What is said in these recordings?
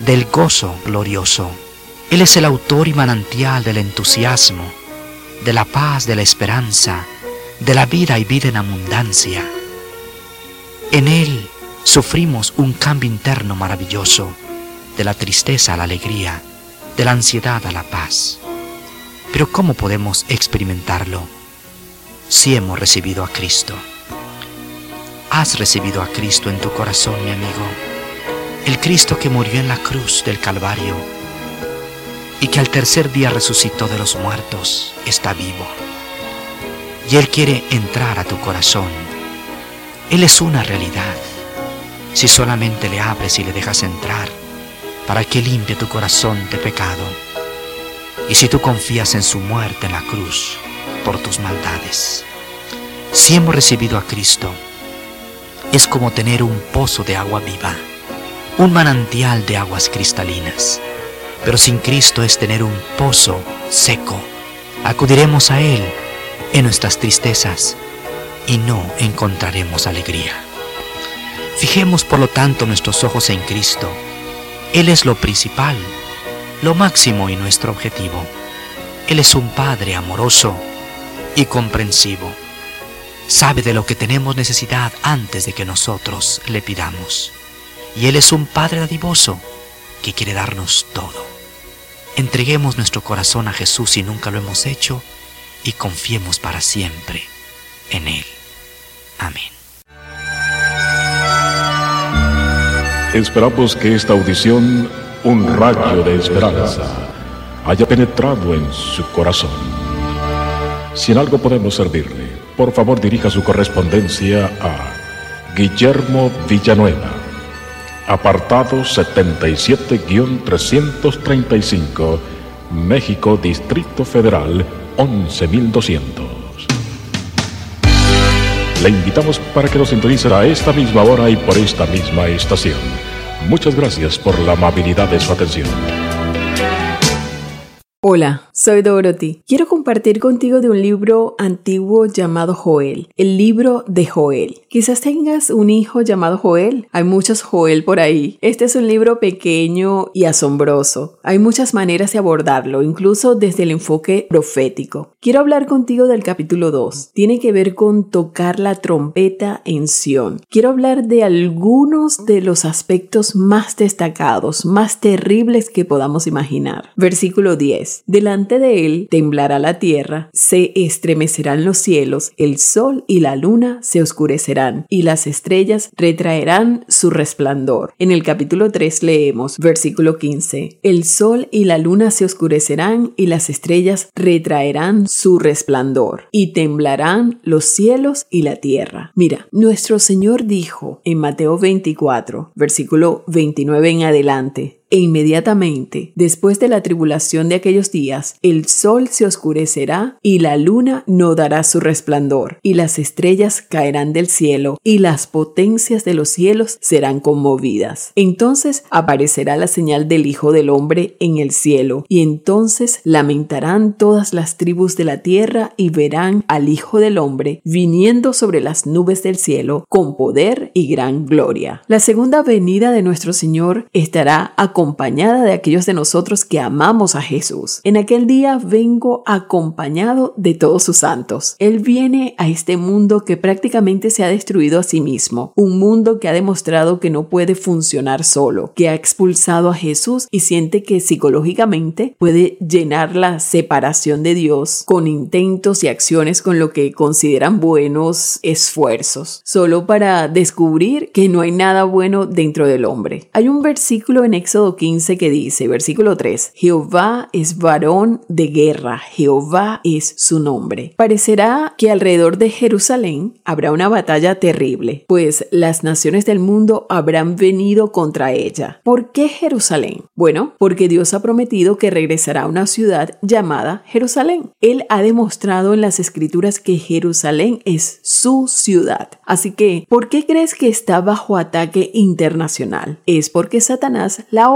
del gozo glorioso. Él es el autor y manantial del entusiasmo, de la paz, de la esperanza, de la vida y vida en abundancia. En Él sufrimos un cambio interno maravilloso, de la tristeza a la alegría, de la ansiedad a la paz. Pero ¿cómo podemos experimentarlo? Si hemos recibido a Cristo. ¿Has recibido a Cristo en tu corazón, mi amigo? El Cristo que murió en la cruz del Calvario y que al tercer día resucitó de los muertos, está vivo. Y Él quiere entrar a tu corazón. Él es una realidad. Si solamente le abres y le dejas entrar, para que limpie tu corazón de pecado. Y si tú confías en su muerte en la cruz por tus maldades. Si hemos recibido a Cristo, es como tener un pozo de agua viva, un manantial de aguas cristalinas. Pero sin Cristo es tener un pozo seco. Acudiremos a Él en nuestras tristezas y no encontraremos alegría. Fijemos por lo tanto nuestros ojos en Cristo. Él es lo principal, lo máximo y nuestro objetivo. Él es un Padre amoroso y comprensivo. Sabe de lo que tenemos necesidad antes de que nosotros le pidamos. Y Él es un Padre dadivoso que quiere darnos todo. Entreguemos nuestro corazón a Jesús si nunca lo hemos hecho y confiemos para siempre en Él. Amén. Esperamos que esta audición, un rayo de esperanza, haya penetrado en su corazón. Si en algo podemos servirle, por favor dirija su correspondencia a Guillermo Villanueva, apartado 77-335, México, Distrito Federal, 11200. Le invitamos para que nos sintonice a esta misma hora y por esta misma estación. Muchas gracias por la amabilidad de su atención. Hola, soy Dorothy. Quiero compartir contigo de un libro antiguo llamado Joel, el libro de Joel. Quizás tengas un hijo llamado Joel. Hay muchos Joel por ahí. Este es un libro pequeño y asombroso. Hay muchas maneras de abordarlo, incluso desde el enfoque profético. Quiero hablar contigo del capítulo 2. Tiene que ver con tocar la trompeta en Sión. Quiero hablar de algunos de los aspectos más destacados, más terribles que podamos imaginar. Versículo 10. Delante de él temblará la tierra, se estremecerán los cielos, el sol y la luna se oscurecerán, y las estrellas retraerán su resplandor. En el capítulo 3 leemos, versículo 15, el sol y la luna se oscurecerán, y las estrellas retraerán su resplandor, y temblarán los cielos y la tierra. Mira, nuestro Señor dijo en Mateo 24, versículo 29 en adelante, e inmediatamente, después de la tribulación de aquellos días, el sol se oscurecerá y la luna no dará su resplandor, y las estrellas caerán del cielo, y las potencias de los cielos serán conmovidas. Entonces aparecerá la señal del Hijo del Hombre en el cielo, y entonces lamentarán todas las tribus de la tierra y verán al Hijo del Hombre viniendo sobre las nubes del cielo con poder y gran gloria. La segunda venida de nuestro Señor estará acompañada de aquellos de nosotros que amamos a Jesús. En aquel día vengo acompañado de todos sus santos. Él viene a este mundo que prácticamente se ha destruido a sí mismo, un mundo que ha demostrado que no puede funcionar solo, que ha expulsado a Jesús y siente que psicológicamente puede llenar la separación de Dios con intentos y acciones con lo que consideran buenos esfuerzos, solo para descubrir que no hay nada bueno dentro del hombre. Hay un versículo en Éxodo 15 que dice, versículo 3, Jehová es varón de guerra, Jehová es su nombre. Parecerá que alrededor de Jerusalén habrá una batalla terrible, pues las naciones del mundo habrán venido contra ella. ¿Por qué Jerusalén? Bueno, porque Dios ha prometido que regresará a una ciudad llamada Jerusalén. Él ha demostrado en las escrituras que Jerusalén es su ciudad. Así que, ¿por qué crees que está bajo ataque internacional? Es porque Satanás la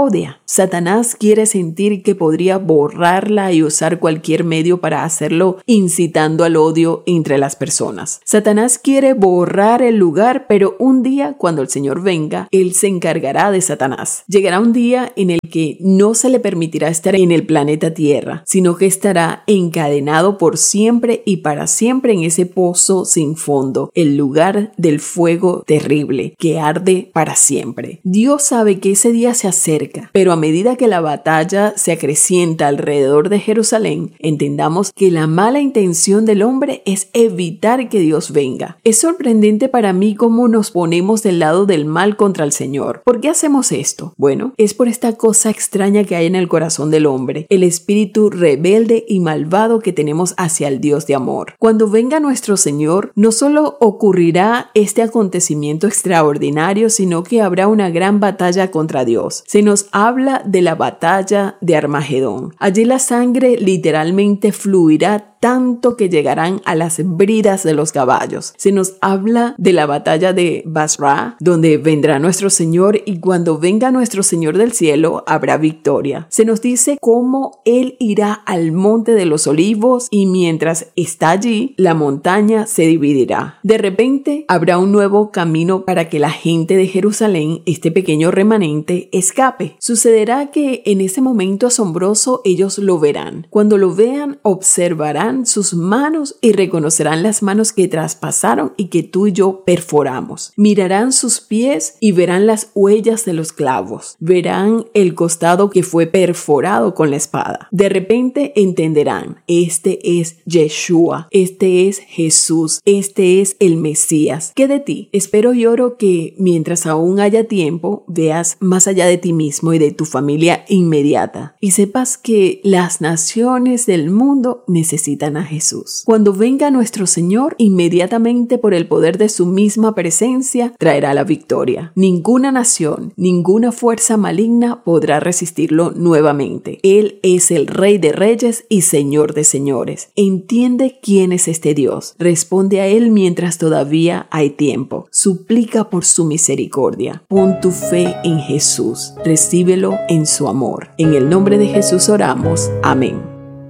odia. Satanás quiere sentir que podría borrarla y usar cualquier medio para hacerlo, incitando al odio entre las personas. Satanás quiere borrar el lugar, pero un día, cuando el Señor venga, Él se encargará de Satanás. Llegará un día en el que no se le permitirá estar en el planeta Tierra, sino que estará encadenado por siempre y para siempre en ese pozo sin fondo, el lugar del fuego terrible que arde para siempre. Dios sabe que ese día se acerca, pero a medida que la batalla se acrecienta alrededor de Jerusalén, entendamos que la mala intención del hombre es evitar que Dios venga. Es sorprendente para mí cómo nos ponemos del lado del mal contra el Señor. ¿Por qué hacemos esto? Bueno, es por esta cosa extraña que hay en el corazón del hombre, el espíritu rebelde y malvado que tenemos hacia el Dios de amor. Cuando venga nuestro Señor, no solo ocurrirá este acontecimiento extraordinario, sino que habrá una gran batalla contra Dios. Se nos habla de la batalla de Armagedón. Allí la sangre literalmente fluirá tanto que llegarán a las bridas de los caballos. Se nos habla de la batalla de Basra, donde vendrá nuestro Señor, y cuando venga nuestro Señor del cielo habrá victoria. Se nos dice cómo Él irá al monte de los olivos y mientras está allí, la montaña se dividirá. De repente habrá un nuevo camino para que la gente de Jerusalén, este pequeño remanente, escape. Sucederá que en ese momento asombroso ellos lo verán. Cuando lo vean, observarán sus manos y reconocerán las manos que traspasaron y que tú y yo perforamos. Mirarán sus pies y verán las huellas de los clavos. Verán el costado que fue perforado con la espada. De repente entenderán, este es Yeshua, este es Jesús, este es el Mesías. ¿Qué de ti? Espero y oro que mientras aún haya tiempo, veas más allá de ti mismo y de tu familia inmediata y sepas que las naciones del mundo necesitan a Jesús. Cuando venga nuestro Señor, inmediatamente por el poder de su misma presencia, traerá la victoria. Ninguna nación, ninguna fuerza maligna podrá resistirlo nuevamente. Él es el Rey de Reyes y Señor de Señores. Entiende quién es este Dios. Responde a Él mientras todavía hay tiempo. Suplica por su misericordia. Pon tu fe en Jesús. Recíbelo en su amor. En el nombre de Jesús oramos. Amén.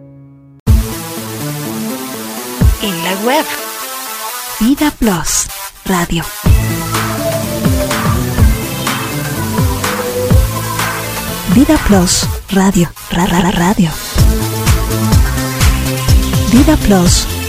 En la web Vida Plus Radio. Vida Plus Radio. Radio. Vida Plus